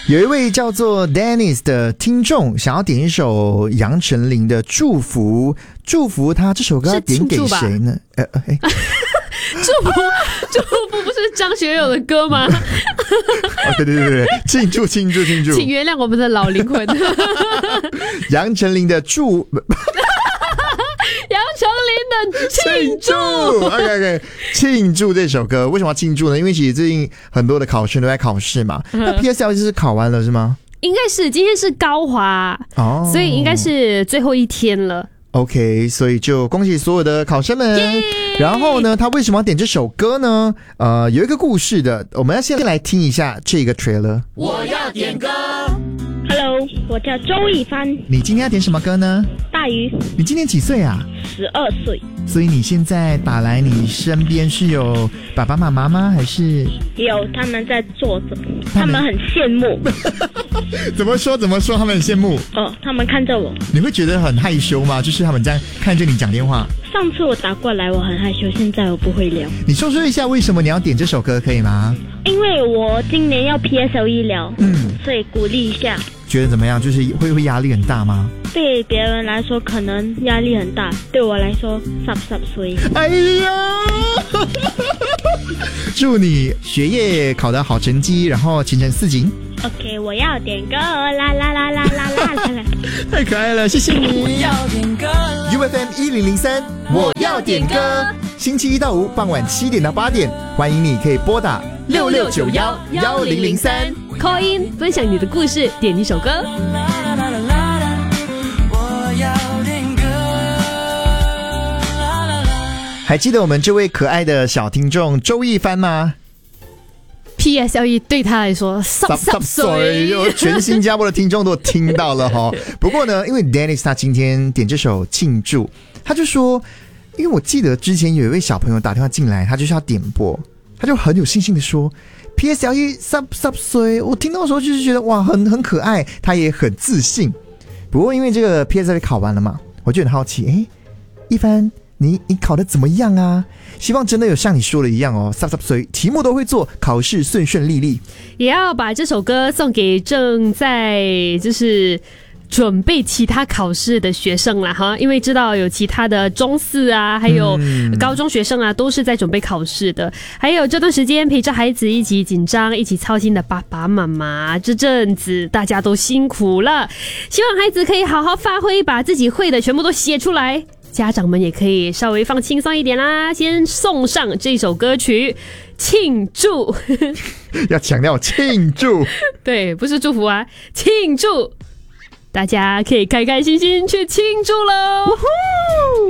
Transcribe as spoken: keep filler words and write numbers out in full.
有一位叫做 Dennis 的听众想要点一首杨丞琳的《祝福》，祝福他这首歌要点给谁呢？呃呃，哎， 祝福祝福不是张学友的歌吗？ 哦，对对对对，庆祝庆祝庆祝！ 请原谅我们的老灵魂。 杨丞琳的祝。 杨丞琳的庆祝 ，OK OK， 庆祝这首歌为什么要庆祝呢？因为其实最近很多的考生都在考试嘛。那 P S L E 是考完了是吗？ 应该是今天是高华哦，所以应该是最后一天了。 OK， 所以就恭喜所有的考生们。然后呢，他为什么要点这首歌呢？呃，有一个故事的，我们要先来听一下这个 trailer。 我要点歌。 Hello， 我叫周一帆。 你今天要点什么歌呢？ 大鱼。 你今年几岁啊？ 十二岁。 所以你现在打来，你身边是有爸爸妈妈吗？还是有他们在坐着，他们很羡慕。 怎么说？怎么说？他们很羡慕。 哦，他们看着我。 你会觉得很害羞吗？就是他们这样看着你讲电话。 上次我打过来，我很害羞，现在我不会聊。 你说说一下为什么你要点这首歌，可以吗？ 因为我今年要 P S L E 了，嗯，所以鼓励一下。 觉得怎么样？就是会会压力很大吗？ 对别人来说可能压力很大，对我来说十十岁。 哎呀！祝你学业考得好成绩，然后前程似锦。 OK， 我要点歌，啦啦啦啦啦啦啦！ 太可爱了，谢谢你。 我要点歌 U F M 一零零三，我要点歌。星期一到五傍晚七点到八点，欢迎你可以拨打六六九幺幺零零三 call in 分享你的故事，点一首歌。 我要点歌。 还记得我们这位可爱的小听众周一帆吗 ？P S L E 对他来说十十岁， 全新加坡的听众都听到了哈。不过呢，因为 Dennis 他今天点这首庆祝，他就说，因为我记得之前有一位小朋友打电话进来，他就是要点播，他就很有信心的说 P S L E 十十岁。我听到的时候就是觉得哇，很很可爱，他也很自信。不过因为这个 P S L E 考完了嘛，我就很好奇，哎，一帆。你你考得怎么样啊？希望真的有像你说的一样哦，十十岁题目都会做，考试顺顺利利。 也要把这首歌送给正在就是准备其他考试的学生啦哈，因为知道有其他的中四啊，还有高中学生啊，都是在准备考试的。还有这段时间陪着孩子一起紧张、一起操心的爸爸妈妈，这阵子大家都辛苦了。希望孩子可以好好发挥，把自己会的全部都写出来。家长们也可以稍微放轻松一点啦，先送上这首歌曲庆祝。 要强调庆祝。 对，不是祝福啊，庆祝，大家可以开开心心去庆祝喽。